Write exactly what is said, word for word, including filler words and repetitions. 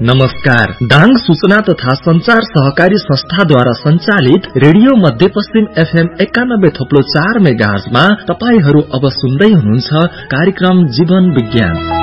नमस्कार। दाङ सूचना तथा संचार सहकारी संस्थाद्वारा संचालित रेडियो मध्यपश्चिम एफएम एकानब्बे थप्लो चार मेगाहर्जमा तपाईहरू अब सुन्दै हुनुहुन्छ कार्यक्रम जीवन विज्ञान।